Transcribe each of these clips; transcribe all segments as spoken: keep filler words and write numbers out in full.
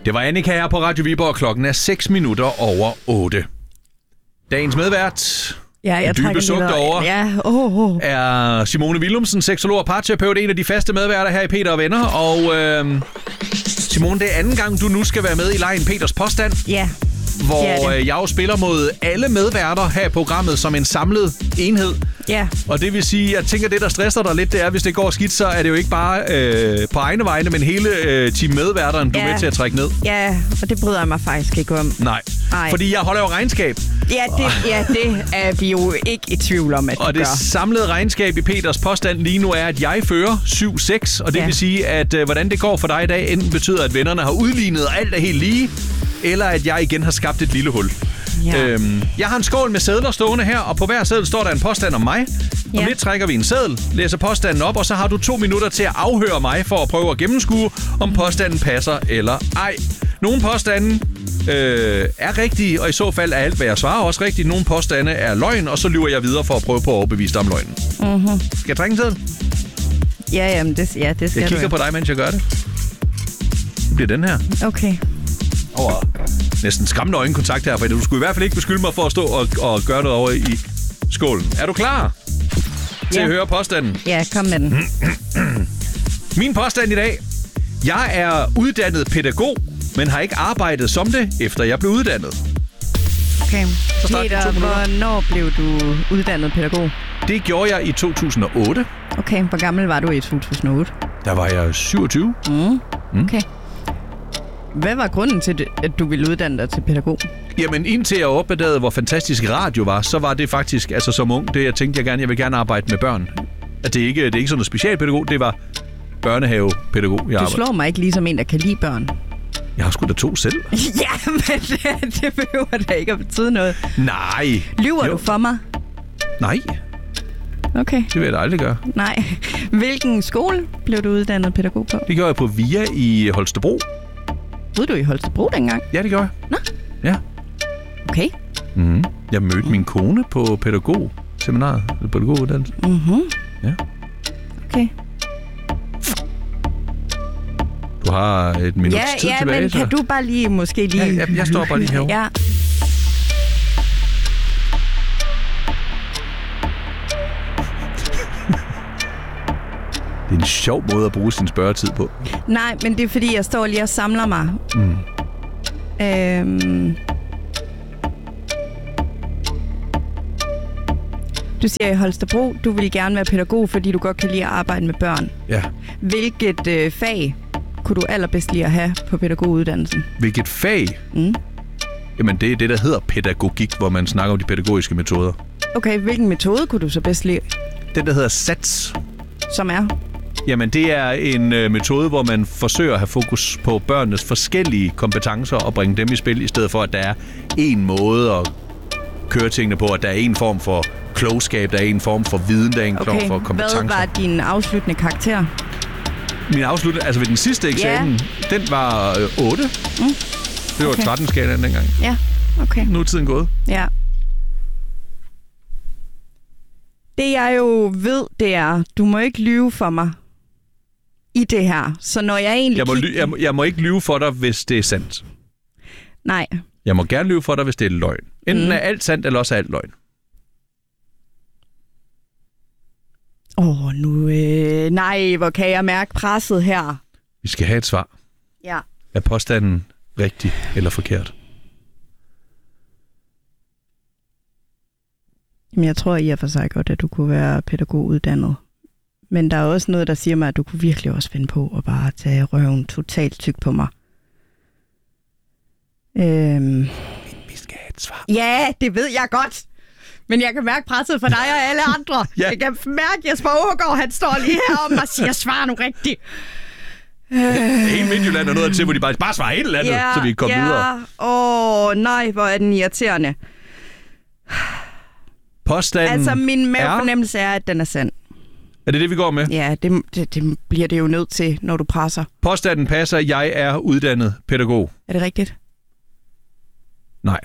Det var Annika her på Radio Viborg, og klokken er seks minutter over otte. Dagens medvært, ja, jeg dybe suk derovre, ja. oh, oh. er Simone Willumsen, seksolog og parterapeut, en af de faste medværter her i Peter og Venner. Og øh, Simone, det er anden gang, du nu skal være med i lejen Peters Påstand. Ja. Hvor øh, jeg jo spiller mod alle medværter her i programmet som en samlet enhed. Ja. Og det vil sige, jeg tænker, det der stresser dig lidt, det er, hvis det går skidt, så er det jo ikke bare øh, på egne vegne, men hele øh, team medværteren, du ja. er med til at trække ned. Ja, og det bryder jeg mig faktisk ikke om. Nej, Ej. Fordi jeg holder jo regnskab. Ja, det, ja, det er vi jo ikke i tvivl om, at Og du det gør. samlede regnskab i Peters Påstand lige nu er, at jeg fører syv seks, og det ja. vil sige, at øh, hvordan det går for dig i dag, enten betyder, at vennerne har udlignet, og alt er helt lige, eller at jeg igen har skabt et lille hul. Ja. Øhm, jeg har en skål med sedler stående her, og på hver seddel står der en påstand om mig. Ja. Om lidt trækker vi en seddel, læser påstanden op, og så har du to minutter til at afhøre mig for at prøve at gennemskue, om påstanden passer eller ej. Nogle påstande øh, er rigtige, og i så fald er alt, hvad jeg svarer, også rigtigt. Nogle påstande er løgn, og så lyver jeg videre for at prøve på at overbevise dig om løgnen. Mm-hmm. Skal jeg trække en seddel? Ja, jamen, det, ja, det skal Jeg kigger du. på dig, mens jeg gør det. Det bliver den her. Okay. Over næsten skræmmende øjenkontakt her, for du skulle i hvert fald ikke beskylde mig for at stå og, og gøre noget over i skålen. Er du klar til ja. at høre påstanden? Ja, kom med den. Min påstand i dag. Jeg er uddannet pædagog, men har ikke arbejdet som det, efter jeg blev uddannet. Okay. Så start Peter, hvornår blev du uddannet pædagog? Det gjorde jeg i to tusind og otte. Okay, hvor gammel var du i to tusind og otte? Der var jeg syvogtyve. Mm. Okay. Hvad var grunden til, at du ville uddanne dig til pædagog? Jamen, indtil jeg opdagede, hvor fantastisk radio var, så var det faktisk, altså som ung, det jeg tænkte, jeg gerne, jeg vil gerne arbejde med børn. At det er ikke, det er ikke sådan noget specialpædagog, det var børnehavepædagog, jeg Du arbejder. slår mig ikke ligesom en, der kan lide børn. Jeg har sgu da to selv. Ja, men det, det behøver da ikke at betyde noget. Nej. Lyver jo. du for mig? Nej, Okay. det vil jeg da aldrig gøre. Nej. Hvilken skole blev du uddannet pædagog på? Det gjorde jeg på V I A i Holstebro. Boede du i Holstebro dengang? Ja, det gjorde jeg. Nå. Ja. Okay. Mm-hmm. Jeg mødte min kone på pædagogseminaret. Pædagoguddannelse. Mhm. Ja. Okay. Du har et minut Ja, tid ja, tilbage. men så. kan du bare lige, måske lige... Ja, ja, jeg står bare lige herovre. Ja. Det er en sjov måde at bruge sin spørgetid på. Nej, men det er fordi, jeg står lige og samler mig. Mm. Øhm... Du siger i Holstebro, du vil gerne være pædagog, fordi du godt kan lide at arbejde med børn. Ja. Hvilket øh, fag kunne du allerbedst lide at have på pædagoguddannelsen? Hvilket fag? Mm. Jamen, det er det, der hedder pædagogik, hvor man snakker om de pædagogiske metoder. Okay, hvilken metode kunne du så bedst lide? Den, der hedder SATS. Som er? Jamen, det er en øh, metode, hvor man forsøger at have fokus på børnenes forskellige kompetencer og bringe dem i spil, i stedet for, at der er en måde at køre tingene på, at der er en form for klogskab, der er en form for viden, der er en form Okay, for kompetencer. hvad var din afsluttende karakter? Min afslutning, altså ved den sidste eksamen, ja. den var øh, otte. Mm. Det var Okay. tretten-skalaen dengang. Ja, okay. Nu er tiden gået. Ja. Det jeg jo ved, det er, du må ikke lyve for mig i det her. Så når jeg egentlig... Jeg må, kig... ly- jeg, må, jeg må ikke lyve for dig, hvis det er sandt. Nej. Jeg må gerne lyve for dig, hvis det er løgn. Enten Mm. er alt sandt, eller også er alt løgn. Åh, oh, nu... Øh... Nej, hvor kan jeg mærke presset her. Vi skal have et svar. Ja. Er påstanden rigtig eller forkert? Jamen, jeg tror i og for sig godt, at du kunne være pædagoguddannet. Men der er også noget, der siger mig, at du kunne virkelig også finde på at bare tage røven totalt tyk på mig. Øhm... Vi skal have et svar. Ja, det ved jeg godt. Men jeg kan mærke presset for dig og alle andre. Ja. Jeg kan mærke, at Jesper Aagaard, han står lige herom og siger, svar nu rigtigt. Hele Midtjylland er noget til, hvor de bare, bare svarer et eller andet, Ja, så vi kan komme ja. videre. Åh, nej, hvor er den irriterende. Påstanden Altså, min mavefornemmelse er, at den er sand. Er det det, vi går med? Ja, det, det, det bliver det jo nødt til, når du presser. Påstanden passer, jeg er uddannet pædagog. Er det rigtigt? Nej.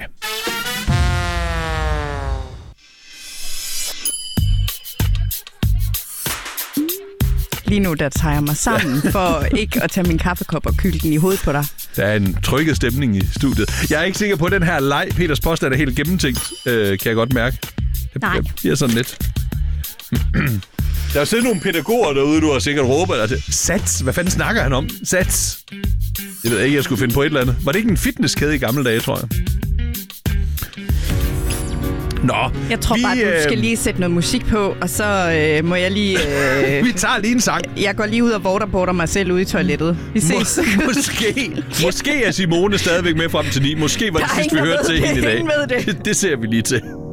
Lige nu, der tager jeg mig sammen for ikke at tage min kaffekop og kylde den i hovedet på dig. Der er en trykket stemning i studiet. Jeg er ikke sikker på, at den her leg, Peters påstand, er helt gennemtænkt, øh, kan jeg godt mærke. Det, Nej. Det er sådan lidt. Der er siddet nogle pædagoger derude, du har sikkert råbet dig til. Sats? Hvad fanden snakker han om? Sats? Jeg ved ikke, jeg skulle finde på et eller andet. Var det ikke en fitnesskæde i gamle dage, tror jeg? Nå. Jeg tror vi, bare, du øh... skal lige sætte noget musik på, og så øh, må jeg lige... Øh... vi tager lige en sang. Jeg går lige ud og waterboarder mig selv ude i toilettet. Vi ses. Må- måske. Måske er Simone stadigvæk med frem til ni. Måske var det sidste, vi hørte til hende i dag. Det. Det ser vi lige til.